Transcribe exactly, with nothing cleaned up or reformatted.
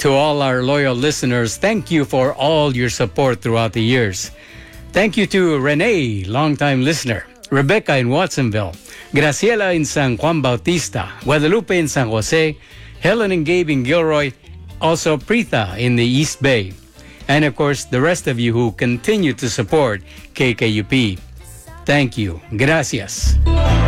To all our loyal listeners, thank you for all your support throughout the years. Thank you to Renee, longtime listener, Rebecca in Watsonville, Graciela in San Juan Bautista, Guadalupe in San Jose, Helen and Gabe in Gilroy, also Preetha in the East Bay, and of course the rest of you who continue to support K K U P. Thank you. Gracias.